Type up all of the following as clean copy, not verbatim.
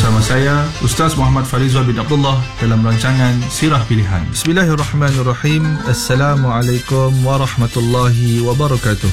bersama saya Ustaz Muhammad Farizal bin Abdullah dalam rancangan Sirah Pilihan. Bismillahirrahmanirrahim. Assalamualaikum warahmatullahi wabarakatuh.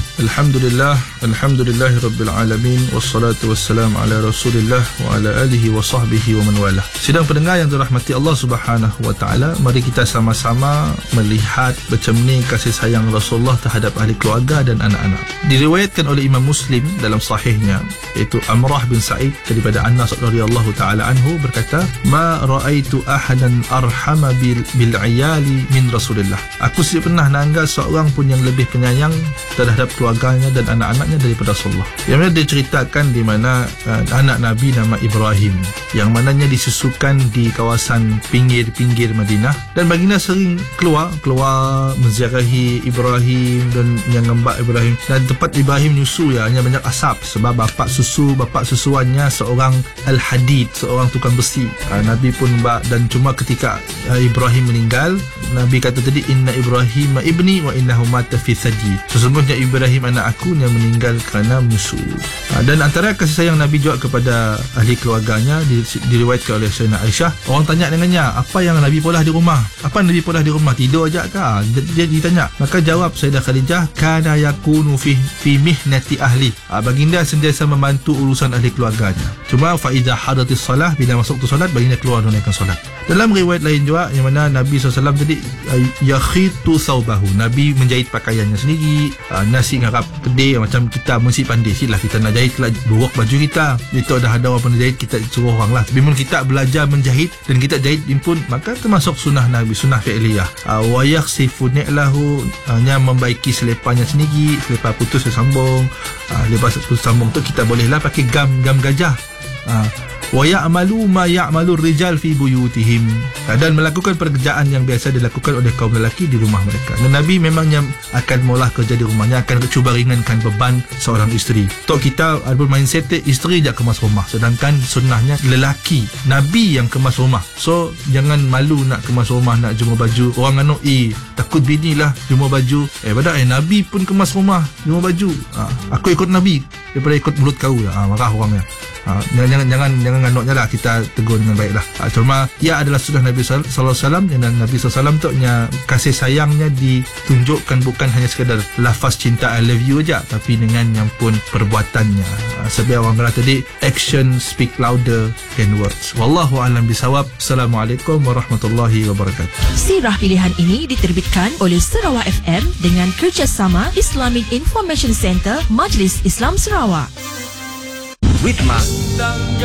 Alhamdulillahirabbil alamin, wassalatu wassalamu ala Rasulillah wa ala alihi wa sahbihi wa man walah. Sidang pendengar yang dirahmati Allah Subhanahu wa taala, mari kita sama-sama melihat bercermin kasih sayang Rasulullah terhadap ahli keluarga dan anak-anak. Diriwayatkan oleh Imam Muslim dalam sahihnya, iaitu Amrah bin Sa'id daripada Anas radhiyallahu taala anhu berkata, "Ma ra'aitu ahadan arhama bil iyali min Rasulillah." Aku tidak pernah nanggal seorang pun yang lebih penyayang terhadap keluarganya dan anak-anaknya daripada Rasulullah. Yang mana dia ceritakan di mana anak Nabi nama Ibrahim, yang mananya disusukan di kawasan pinggir-pinggir Madinah, dan baginda sering keluar menziarahi Ibrahim dan menyembah Ibrahim. Dan tempat Ibrahim nyusu hanya banyak asap sebab bapa susuannya seorang Al-Hadid, seorang tukang besi. Nabi pun dan cuma ketika Ibrahim meninggal, Nabi kata tadi, inna Ibrahim ibni wa innahu mata fi thadi. Sesungguhnya Ibrahim anak aku yang meninggal kerana menyusu. Dan antara kasih sayang Nabi juga kepada ahli keluarganya diriwayatkan oleh Sayyidina Aisyah. Orang tanya dengannya, apa yang Nabi polah di rumah? Apa Nabi polah di rumah? Tidur aja kah? Dia ditanya. Maka jawab Sayyidah Khadijah, kana yakunu fi mihnati ahli. Baginda sentiasa membantu urusan ahli keluarganya. Cuma faizah hadatis salah, bila masuk tu solat, baginda keluar menunaikan solat. Dalam riwayat lain juga yang mana Nabi SAW tadi yakhitu thawbahu, Nabi menjahit pakaiannya sendiri. Nasi ngarap kedai, macam kita mesti pandai silah, kita nak jahit lah buruk baju kita, itu ada orang pun jahit, kita suruh orang lah. Bila kita belajar menjahit dan kita jahit pun, maka termasuk sunnah Nabi, sunnah fi'liyah. Wa yakhsifu ni'lahu, hanya membaiki seleparnya sendiri, selipar putus sambung. Lepas putus sambung tu kita bolehlah pakai gam gajah. Wa ya'malu ma ya'malu rijal fi buyutihim, dan melakukan pekerjaan yang biasa dilakukan oleh kaum lelaki di rumah mereka. Dan Nabi memangnya akan mula kerja di rumahnya, akan cuba ringankan beban seorang isteri. Tok kita ada mindset isteri je kemas rumah, sedangkan sunnahnya lelaki, Nabi yang kemas rumah. So jangan malu nak kemas rumah, nak jemur baju. Orang anu takut bini lah jemur baju. Padahal Nabi pun kemas rumah, jemur baju. Aku ikut Nabi daripada ikut mulut kau lah. Marah orangnya. Jangan nganuknya lah, kita tegur dengan baik lah. Cuma ia adalah sunnah Nabi SAW, dan Nabi SAW tu kasih sayangnya ditunjukkan bukan hanya sekadar lafaz cinta I love you aja, tapi dengan yang pun perbuatannya. Sebab orang bilang tadi, action speak louder than words. Wallahu a'lam bisawab. Assalamualaikum warahmatullahi wabarakatuh. Sirah pilihan ini diterbitkan oleh Sarawak FM dengan kerjasama Islamic Information Center Majlis Islam Sarawak. Witma.